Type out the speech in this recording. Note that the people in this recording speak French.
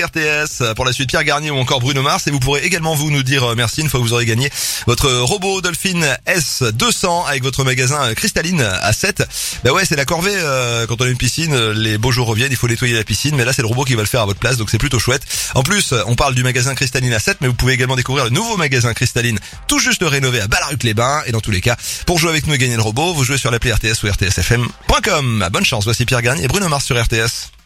RTS pour la suite Pierre Garnier ou encore Bruno Mars, et vous pourrez également vous nous dire merci une fois que vous aurez gagné votre robot Dolphin S200 avec votre magasin cristalline à 7. Bah ouais, c'est la corvée quand on a une piscine, les beaux jours reviennent, il faut nettoyer la piscine, mais là c'est le robot qui va le faire à votre place, donc c'est plutôt chouette. En plus, on parle du magasin cristalline à 7, mais vous pouvez également découvrir le nouveau magasin cristalline tout juste rénové à Ballaruc-les-Bains, et dans tous les cas, pour jouer avec nous et gagner le robot, vous jouez sur l'appli RTS ou rtsfm.com. Bonne chance, voici Pierre Garnier et Bruno Mars sur RTS.